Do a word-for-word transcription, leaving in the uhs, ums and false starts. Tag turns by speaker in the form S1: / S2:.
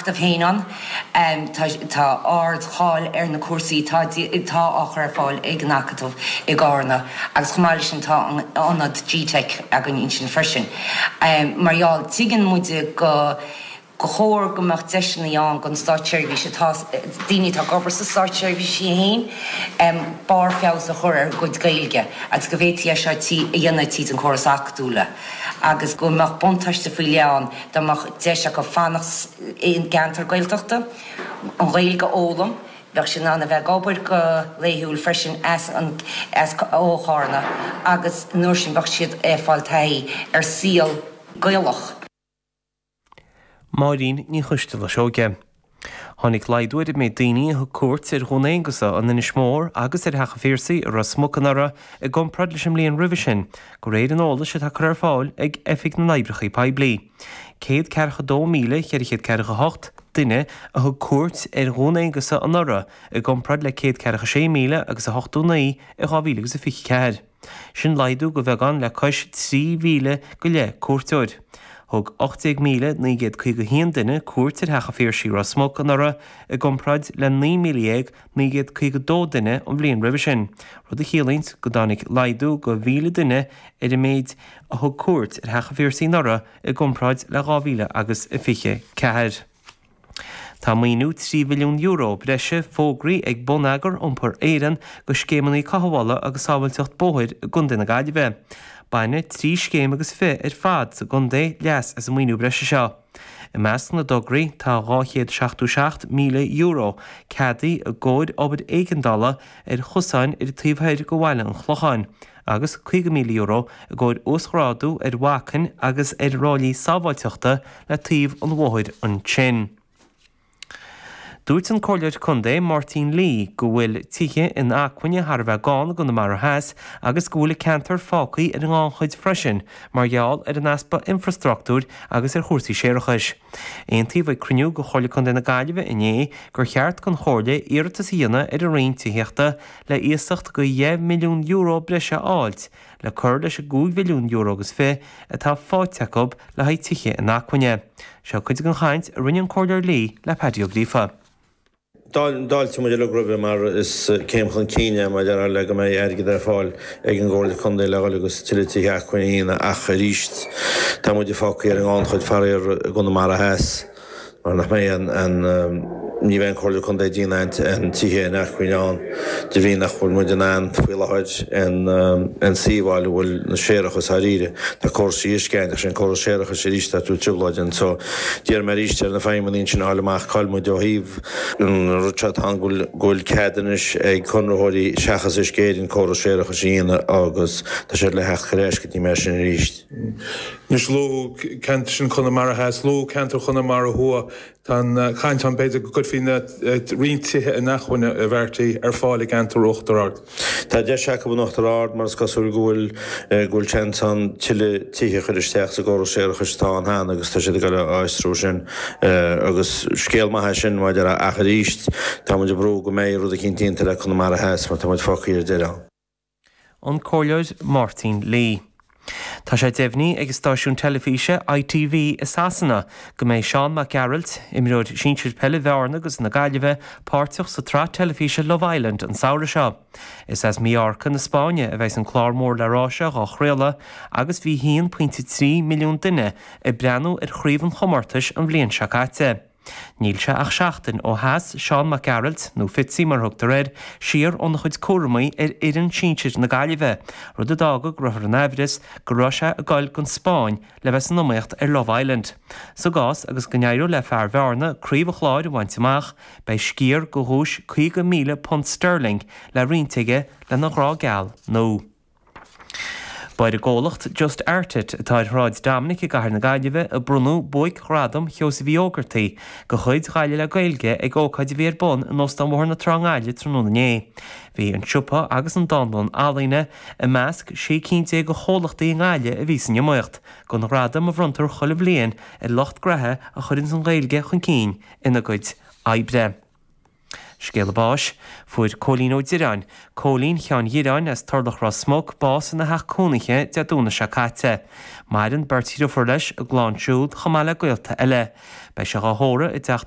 S1: active héan um, tá ard cháil ar na cuasaí tá tá áchar ar fáil ag nacatamh i gárna agus chumáile sin tá anad G-Tech ag an in sin freisin. Um, Marial tigan muide go go chóir go meach deisina an gon stáitseirhí sé tá daoine tá gobar sa stáitseirhí sí hain um, bar feabhas a chur ar gcuid gailge agus go bhhétí seo tí a dhéanana tí an choras actúla agus go meach buntaiste faoi leán dáach deise go fannachs éon gantar gailteachta an gailge ólam bheith sin anna bheith gobar go léúil freisin as an as ócharna agus nuair sin bheith siad éfáiltaí ar síal gailach.
S2: Máirín ní chuiste le seoge. Tháinig leidúid mé daoine thu cuairt ar dhúnéangusa an na smór agus ar thecha fíorsaí ar smucanara i gomprad leis an mbliain roimhe sin, go réad an óla se take ar fáil ag efig na naibrechaí paibli. Céad cearcha dó míle cheirichéad cearcha hocht duine a thu cuairt ar dhúnéangusa an ara i gomprad le céad cearcha sé míle agus a hochtú naí i ghabhíle agus a fiche ceir. Sin leidú go bheith gan le cois trí mhíle go le cuairteoid. Thug ochtaigh míle nígéad chuig go híon duine cuairt ar thecha fíorsaí ra smucanara i gomprad le ní míle nígéad chuig go dó duine an bbliain roimhe sin. Rud a chéalaint go dánig leidú go bhíle duine ar i méid a thug cuairt ar thecha fíorsaí nara i gomprad le gábhíle agus i fiche ceir. Tá míú trí milliún euro breise fógraí ag bunagar iompar éireann go scémannaí cathbhála agus sábhailteocht bóthir i gcuideanna gaiileh. Baine trí scéim agus fé ar fad sa gundé leas as a míú breise seo. I measc na dograí tá gáchéad seachtú seacht míle euro ceadaí a ggóid obair éigeandála ar chusáin ar tíomhtheir go bhhaile an chlochain, agus chuig míle euro a ggóid osráú ar bhacan agus ar rálaí sábhailteachta le tíomh an bhthir an tsin. Dúirt an cóilead chundé Martin Lee go bhfuil tithe in achaine thar bheith gáin go na mar heas agus go bhfuil cantar fácaí ar an gáchuid freisin margheall ar an aspa infrastruchtúr agus ar chósaí séireachais. Aontaí bheith cruniú go chola chundé na gaiileh inné gur cheart chun chóirla iartas dhéana ar a réon tííochta le íosacht go dheimh milliún euro breise áilt le chur leis a gúig milliún euro agus fé atá fáteacob le haid tithe in achaine. Seo chuid an chaint a rinnean cóilear Lee le Paddy O'Gleefa.
S3: Dáilte muidir le grubh mar is céimchan cíine mar dear le go mé airgid ar fáil ag an ggóla chundé le agus tiltí acuine ach a ríist. Tá muidir fácaí ar an gáin chuid fearir gona mar a heas mar nach mé an ní bhéon cóla chundé díanaint an tithe in acuineán de bhí nach bhfuil muidir an fuileáid an síomháil bhfuil na séirechas a ríre Tá cósaí isceint sin córa séirechas sé ríiste tú tuúlaidin so díar mar ríiste ar na féimeín sin áileach cailmú do híomh an rutsead an ghfuil ceadanis ag chunrathirí seachas is céirín córa séirechas íana agus tá sé le hecht choréis go dtí mar sin ríist.
S4: Nus ló cent sin chuna mar a heas ló cantar chuna mar a thua tá chaint an beidir go fine rítithe a nachhaine a bhhartaí ar fáil antar uachtarard.
S3: Tá de se go nachtarard mar cosúil ghfuil ghfuil chant an tiile tithe chuir isteach sa ggóra séirechas tá an hána agus tá sé go le áistrú sin agus scéalmaithe sin maidir a ríist tá muidir brú go mé rud a cinntíonnta le chuna mar a heas mar tá muid fácaí ar deire.
S2: An cóilead Martin Lee. Tá sé déimhní ag stáisiún telefíse I T V is Sasanna go méid Sean McGarrett imróid sinseir pelle bhearna agus na gaiileh páirteach sa trá telefíse Love Island an saoire seo. Is as Mallorca na Spáine a bheits an chlármór leráise á chréile agus bhí one point three milliún duine i breanú ar chríomhan chomartais an bblion seacaite. Níl se ach seachtain ó heas Sean McGarrett nó fitsaí mar thugtar réir siar ón chuid cuairmaí ar irin sinseir na gaiileh, rud a dága grufar an éhris go raise a gáil gon Spáin le bheits an nóíocht ar Love Island. So gás agus go ndeirú le fear bhearna críomh chláid a bhaintteach bei scíar go thúis chuige míle pond sterling le riontaige le na grá geal nó. Baid a ggólacht just airtit atá ráid Dominic i gcathair na gaiileh a brunú buig chradam cheos bhí ógartaí go chuid gaiile le gailge ag ócaid bhí ar bun in os an mhór na trágáile tróna né. Bhí an siúpa agus an danlan álaine i measc sé cínte go chólachtaí gáile a bhísan nemocht go na radam a bhrontar chola bblion i locht grathe a chuirn san gailge chun cín ina gcuid aibre. Scéal báis, fuair cólín ó Díráin. Cólín chean Díráin as tordach ra smog bás na heach cónaiche de dúna se caite. Maidan bertíú for leis a glánsúd chamála goilta eile. Bei se a hóra i